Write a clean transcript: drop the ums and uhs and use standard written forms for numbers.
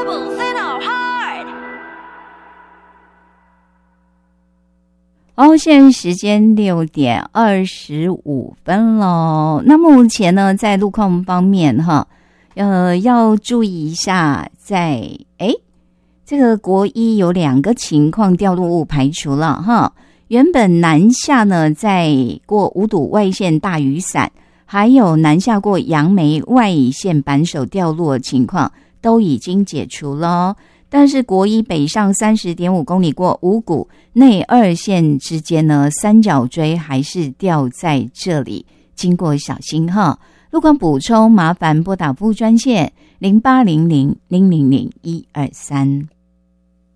现在时间6:25咯。那目前呢，在路况方面要注意一下，这个国一有2个情况掉落物排除了原本南下呢，在过五堵外线大雨伞，还有南下过杨梅外线扳手掉落情况都已经解除了。但是国一北上 30.5 公里过五股内2线之间呢，三角锥还是掉在这里，经过小心路况补充麻烦拨打服务专线0800000123。